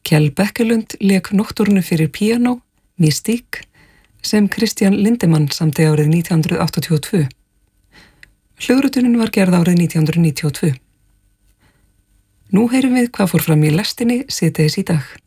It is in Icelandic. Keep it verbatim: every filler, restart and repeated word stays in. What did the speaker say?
Kjell Bekkelund lék Nokturnu fyrir píanó, Mystique, sem Christian Lindemann samdi árið nítján hundruð áttatíu og tvö. Hljóðritunin var gerð árið nítján hundruð níutíu og tvö. Nú heyrum við hvað fór fram í lestinni síðdegis í dag.